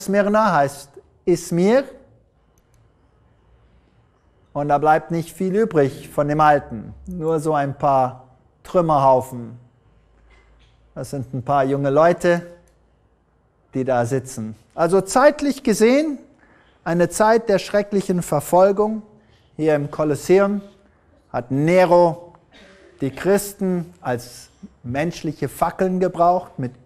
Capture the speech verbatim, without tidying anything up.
Smyrna heißt Izmir. Und da bleibt nicht viel übrig von dem Alten. Nur so ein paar Trümmerhaufen. Das sind ein paar junge Leute, die da sitzen. Also zeitlich gesehen eine Zeit der schrecklichen Verfolgung. Hier im Kolosseum hat Nero die Christen als menschliche Fackeln gebraucht mit